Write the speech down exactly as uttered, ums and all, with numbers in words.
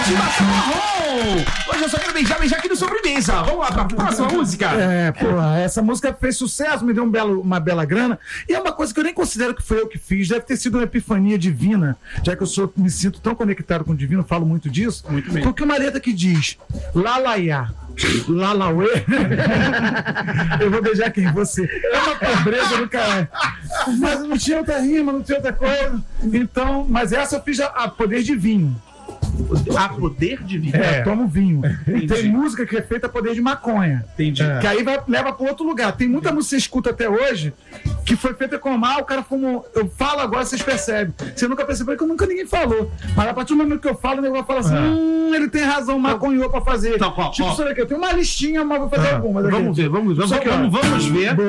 Motivação marrom. Hoje eu só quero beijar, beijar aqui no sobremesa. Vamos lá pra próxima música. É, porra, essa música fez sucesso, me deu um belo, uma bela grana. E é uma coisa que eu nem considero que foi eu que fiz. Deve ter sido uma epifania divina, já que eu sou, me sinto tão conectado com o divino, falo muito disso. Muito bem. Porque uma letra que diz Lalaiá, Lalauê. Eu vou beijar quem? Você. É uma pobreza do caralho. Mas não tinha outra rima, não tinha outra coisa. Então, mas essa eu fiz a, a poder de vinho. A poder divino. É, tomo vinho. Entendi. Tem música que é feita a poder de maconha. Entendi. É. Que aí vai, leva para outro lugar. Tem muita música que você escuta até hoje que foi feita com mal, o cara fumou. Eu falo agora, vocês percebem. Você nunca percebeu que eu nunca ninguém falou. Mas a partir do momento que eu falo, o nego vai falar assim: É. hum, ele tem razão, maconhou pra fazer. Então, ó, tipo, ó. isso daqui. Eu tenho uma listinha, mas vou fazer Ah, algumas. vamos ver, vamos, vamos, Só que, ó, vamos, vamos ver.